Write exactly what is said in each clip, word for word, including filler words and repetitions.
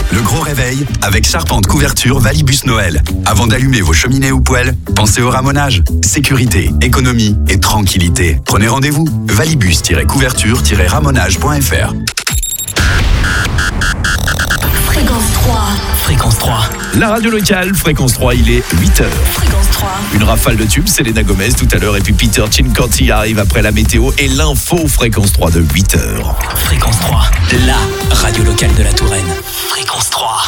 Le gros réveil avec charpente couverture Valibus Noël. Avant d'allumer vos cheminées ou poêles, pensez au ramonage. Sécurité, économie et tranquillité. Prenez rendez-vous. valibus tiret couverture tiret ramonage point f r. Fréquence trois. Fréquence trois. La radio locale, Fréquence trois, il est huit heures. Fréquence trois. Une rafale de tubes, Selena Gomez tout à l'heure. Et puis Peter Cinquanti arrive après la météo et l'info Fréquence trois de huit heures. Fréquence trois, la radio locale de la Touraine. Fréquence trois.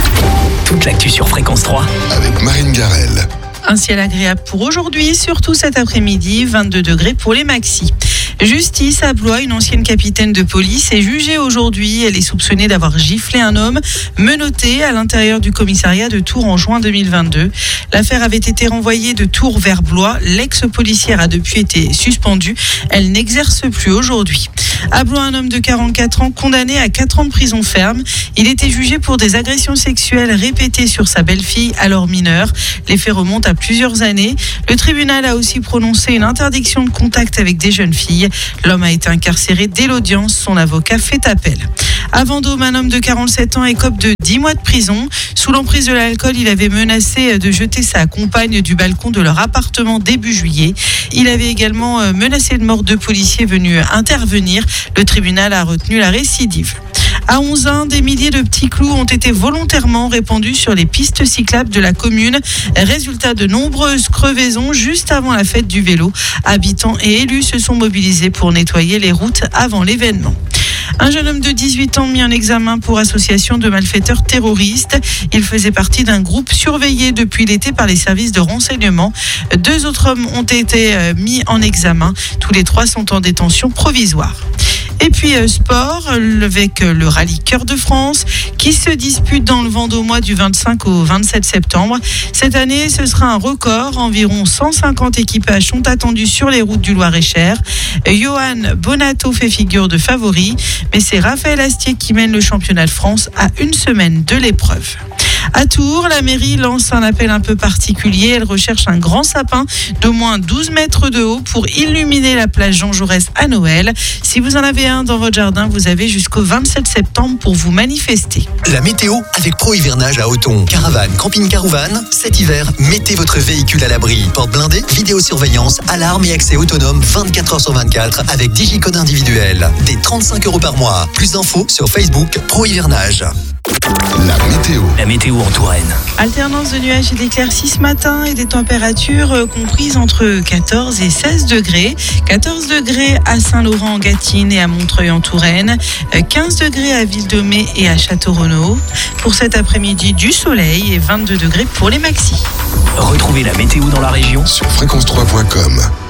Toute l'actu sur Fréquence trois. Avec Marine Garel. Un ciel agréable pour aujourd'hui, surtout cet après-midi, vingt-deux degrés pour les maxis. Justice à Blois, une ancienne capitaine de police est jugée aujourd'hui. Elle est soupçonnée d'avoir giflé un homme menotté à l'intérieur du commissariat de Tours en juin deux mille vingt-deux. L'affaire avait été renvoyée de Tours vers Blois. L'ex-policière a depuis été suspendue. Elle n'exerce plus aujourd'hui. À Blois, un homme de quarante-quatre ans condamné à quatre ans de prison ferme. Il était jugé pour des agressions sexuelles répétées sur sa belle-fille alors mineure. Les faits remontent à plusieurs années. Le tribunal a aussi prononcé une interdiction de contact avec des jeunes filles. L'homme a été incarcéré dès l'audience. Son avocat fait appel. À Vendôme, un homme de quarante-sept ans écope de dix mois de prison. Sous l'emprise de l'alcool, il avait menacé de jeter sa compagne du balcon de leur appartement début juillet. Il avait également menacé de mort deux policiers venus intervenir. Le tribunal a retenu la récidive. À Onzain, des milliers de petits clous ont été volontairement répandus sur les pistes cyclables de la commune. Résultat de nombreuses crevaisons juste avant la fête du vélo. Habitants et élus se sont mobilisés pour nettoyer les routes avant l'événement. Un jeune homme de dix-huit ans mis en examen pour association de malfaiteurs terroristes. Il faisait partie d'un groupe surveillé depuis l'été par les services de renseignement. Deux autres hommes ont été mis en examen. Tous les trois sont en détention provisoire. Et puis euh, sport, avec euh, le rallye Cœur de France qui se dispute dans le Vendômois du vingt-cinq au vingt-sept septembre. Cette année, ce sera un record. Environ cent cinquante équipages sont attendus sur les routes du Loir-et-Cher. Johan Bonato fait figure de favori, mais c'est Raphaël Astier qui mène le championnat de France à une semaine de l'épreuve. À Tours, la mairie lance un appel un peu particulier. Elle recherche un grand sapin d'au moins douze mètres de haut pour illuminer la plage Jean Jaurès à Noël. Si vous en avez un dans votre jardin, vous avez jusqu'au vingt-sept septembre pour vous manifester. La météo avec Pro Hivernage à Othon. Caravane, camping-car ou van, cet hiver, mettez votre véhicule à l'abri. Porte blindée, vidéosurveillance, alarme et accès autonome vingt-quatre heures sur vingt-quatre avec digicode individuel. Des trente-cinq euros par mois. Plus d'infos sur Facebook Pro Hivernage. La météo. La météo en Touraine. Alternance de nuages et d'éclaircies ce matin et des températures euh, comprises entre quatorze et seize degrés. quatorze degrés à Saint-Laurent-en-Gâtine et à Montreuil en Touraine. Euh, quinze degrés à Ville-de-Mai et à Château-Renaud. Pour cet après-midi, du soleil et vingt-deux degrés pour les maxis. Retrouvez la météo dans la région Sur fréquence trois point com.